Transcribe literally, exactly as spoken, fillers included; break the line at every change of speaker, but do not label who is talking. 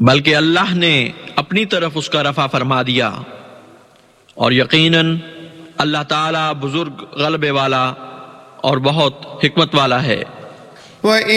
बल्कि अल्लाह ने अपनी तरफ उसका रफा फरमा दिया, और यकीनन अल्लाह ताला बुजुर्ग गलबे वाला और बहुत हिकमत वाला है।